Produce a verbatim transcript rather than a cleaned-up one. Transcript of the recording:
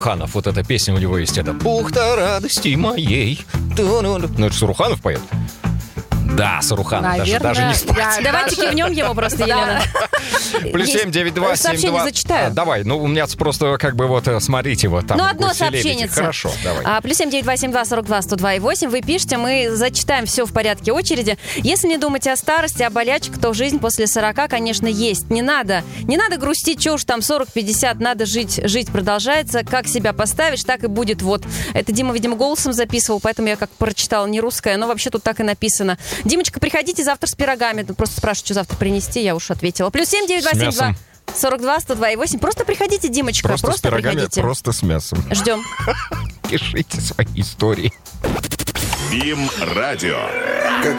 Ханов, вот эта песня у него есть, это «Бухта радости моей». Ну, это Саруханов поет? Да, Саруханов, даже, даже не спать. Да, давайте кивнем ему просто, Елена. Плюс семь девять два семь два. Сообщение зачитаю. Давай, ну у меня просто как бы вот, смотрите, вот там. Ну, одно сообщение. Хорошо, давай. А, плюс семь девять два семь два сорок два сто два и восемь. Вы пишете, мы зачитаем все в порядке очереди. Если не думать о старости, о болячках, то жизнь после сорока, конечно, есть. Не надо, не надо грустить, что уж там сорок-пятьдесят, надо жить, жить продолжается. Как себя поставишь, так и будет. Вот. Это Дима, видимо, голосом записывал, поэтому я как прочитала не русское, но вообще тут так и написано. Димочка, приходите завтра с пирогами. Просто спрашиваю, что завтра принести, я уж ответила. Плюс семь девять два семь два сорок два сто два и восемь. Просто приходите, Димочка. Просто, просто с пирогами, приходите. просто с мясом. Ждем. Пишите свои истории. БИМ радио.